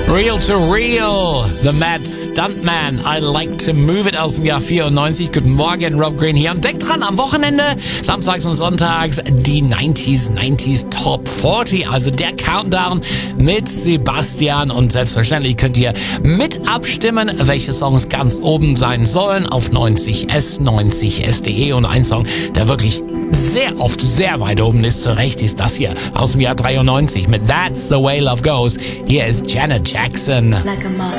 Real to Real, The Mad Stuntman, I Like to Move It aus dem Jahr 94. Guten Morgen, Rob Green hier. Und denkt dran, am Wochenende, samstags und sonntags, die 90s Top 40, also der Countdown mit Sebastian. Und selbstverständlich könnt ihr mit abstimmen, welche Songs ganz oben sein sollen auf 90s.de. Und ein Song, der wirklich sehr oft sehr weit oben ist, zu Recht, ist das hier aus dem Jahr 93 mit That's the Way Love Goes. Hier ist Janet Jackson.